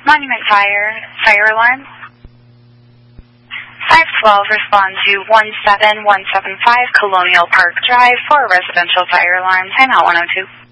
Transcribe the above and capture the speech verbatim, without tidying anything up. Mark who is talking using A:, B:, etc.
A: Monument Fire, fire alarm. five twelve, respond to one seven one seven five Colonial Park Drive for a residential fire alarm. Timeout one oh two.